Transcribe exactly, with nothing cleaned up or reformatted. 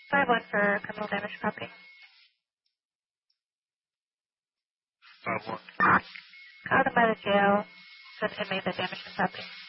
five one for criminal damage to property. five one. Caught him by the jail. Said inmate that damaged his property.